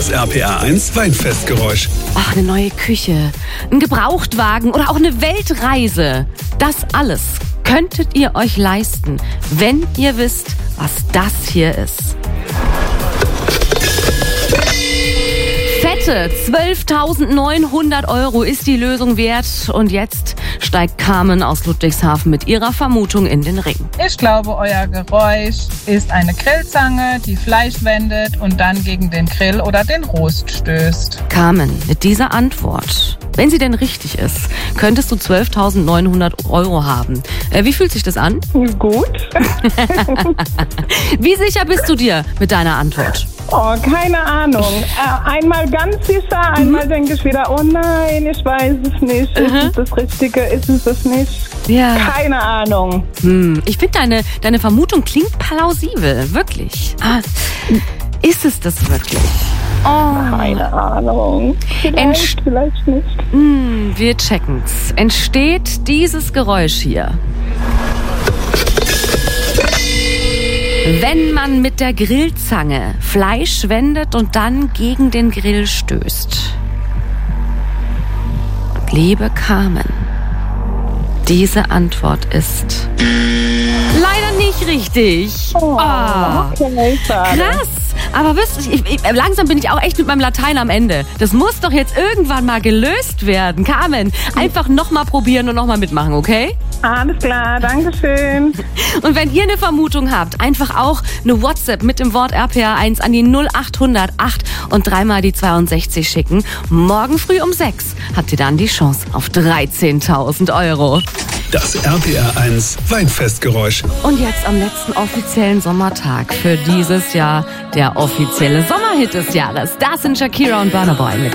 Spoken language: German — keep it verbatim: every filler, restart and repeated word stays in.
Das R P R eins Weinfestgeräusch. Ach, eine neue Küche, ein Gebrauchtwagen oder auch eine Weltreise. Das alles könntet ihr euch leisten, wenn ihr wisst, was das hier ist. Fette zwölftausendneunhundert Euro ist die Lösung wert. Und jetzt steigt Carmen aus Ludwigshafen mit ihrer Vermutung in den Ring. Ich glaube, euer Geräusch ist eine Grillzange, die Fleisch wendet und dann gegen den Grill oder den Rost stößt. Carmen, mit dieser Antwort, wenn sie denn richtig ist, könntest du zwölftausendneunhundert Euro haben. Äh, wie fühlt sich das an? Gut. Wie sicher bist du dir mit deiner Antwort? Oh, keine Ahnung. Äh, einmal ganz sicher, einmal mhm. denke ich wieder, oh nein, ich weiß es nicht. Mhm. Ist es das Richtige, ist es das nicht? Ja. Keine Ahnung. Hm, ich finde, deine, deine Vermutung klingt plausibel, wirklich. Ah, ist es das wirklich? Oh. Keine Ahnung. Vielleicht, Entst- vielleicht nicht. Hm, wir checken's. Entsteht dieses Geräusch hier, wenn man mit der Grillzange Fleisch wendet und dann gegen den Grill stößt? Liebe Carmen, diese Antwort ist leider nicht richtig. Oh, okay, krass. Aber wisst ihr, ich, ich, langsam bin ich auch echt mit meinem Latein am Ende. Das muss doch jetzt irgendwann mal gelöst werden. Carmen, einfach nochmal probieren und nochmal mitmachen, okay? Alles klar, danke schön. Und wenn ihr eine Vermutung habt, einfach auch eine WhatsApp mit dem Wort R P R eins an die null achthundert acht und dreimal die zweiundsechzig schicken. Morgen früh um sechs habt ihr dann die Chance auf dreizehntausend Euro. Das R P R eins Weinfestgeräusch. Und jetzt am letzten offiziellen Sommertag für dieses Jahr der offizielle Sommerhit des Jahres. Das sind Shakira und Burna Boy mit